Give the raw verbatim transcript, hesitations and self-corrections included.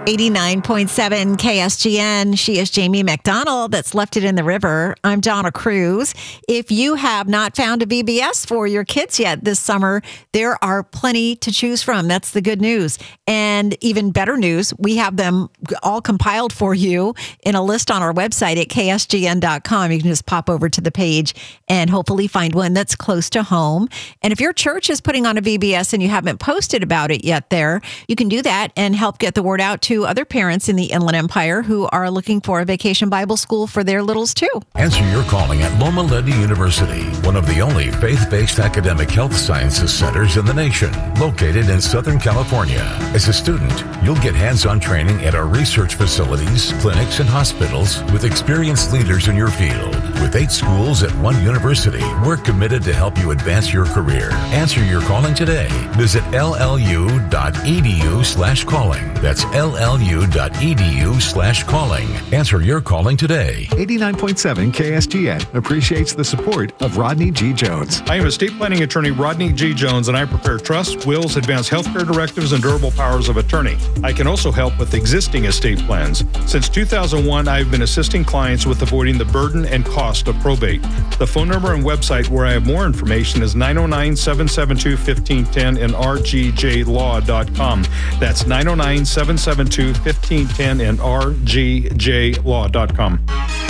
eighty-nine point seven K S G N. She is Jamie McDonald. That's Left It in the River. I'm Donna Cruz. If you have not found a V B S for your kids yet this summer, there are plenty to choose from. That's the good news. And even better news, we have them all compiled for you in a list on our website at K S G N dot com. You can just pop over to the page and hopefully find one that's close to home. And if your church is putting on a V B S and you haven't posted about it yet there, you can do that and help get the word out to other parents in the Inland Empire who are looking for a vacation Bible school for their littles too. Answer your calling at Loma Linda University, one of the only faith-based academic health sciences centers in the nation, located in Southern California. As a student, you'll get hands-on training at our research facilities, clinics, and hospitals with experienced leaders in your field. With eight schools at one university, we're committed to help you advance your career. Answer your calling today. Visit L L U dot E D U slash calling. That's L L U dot E D U slash calling. Answer your calling today. eighty-nine point seven K S G N appreciates the support of Rodney G. Jones. I am estate planning attorney Rodney G. Jones, and I prepare trusts, wills, advanced healthcare directives, and durable powers of attorney. I can also help with existing estate plans. Since two thousand one, I've been assisting clients with avoiding the burden and cost of probate. The phone number and website where I have more information is nine oh nine, seven seven two, one five one zero and R G J law dot com. That's nine oh nine, seven seven two, one five one zero and R G J law dot com.